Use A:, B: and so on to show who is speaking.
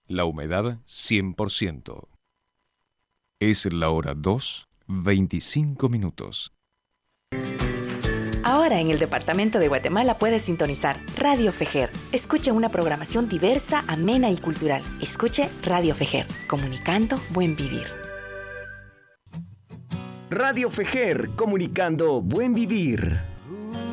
A: La humedad 100%. Es la hora 2:25.
B: Ahora en el departamento de Guatemala puedes sintonizar Radio Fejer. Escuche una programación diversa, amena y cultural. Escuche Radio Fejer, comunicando buen vivir.
C: Radio Fejer, comunicando buen vivir.